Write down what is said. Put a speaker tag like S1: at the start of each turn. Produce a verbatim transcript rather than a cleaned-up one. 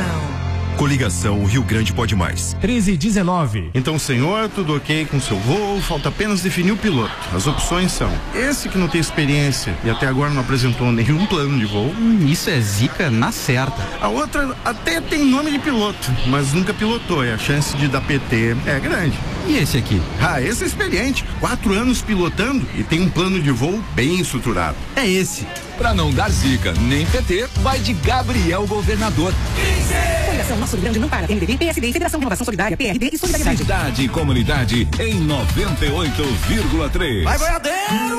S1: Coligação.
S2: Coligação, o Rio Grande pode mais.
S3: treze e dezenove.
S4: Então, senhor, tudo ok com seu voo, falta apenas definir o piloto. As opções são: esse que não tem experiência e até agora não apresentou nenhum plano de voo.
S5: Hum, isso é zica na certa.
S4: A outra até tem nome de piloto, mas nunca pilotou e a chance de dar P T é grande.
S5: E esse aqui?
S4: Ah, esse é experiente. Quatro anos pilotando e tem um plano de voo bem estruturado.
S5: É esse.
S6: Pra não dar zica nem P T, vai de Gabriel Governador.
S1: Coligação Nosso Rio Grande não para. M D B, P S D, Federação de Inovação Solidária, P R D e Solidariedade.
S6: Cidade e comunidade em noventa e oito vírgula três.
S1: Vai, boiadeiro!